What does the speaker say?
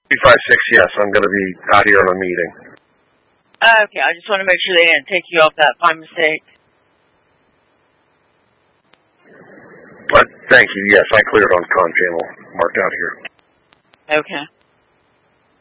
356, yes, I'm going to be out here on a meeting. Okay, I just want to make sure they didn't take you off that by mistake. But thank you, yes, I cleared on comm channel marked out here. Okay.